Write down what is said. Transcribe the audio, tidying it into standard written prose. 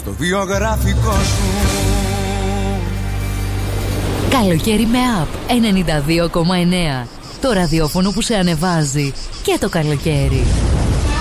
στο βιογραφικό σου. Καλοκαίρι με ΑΠ 92,9. Το ραδιόφωνο που σε ανεβάζει και το καλοκαίρι.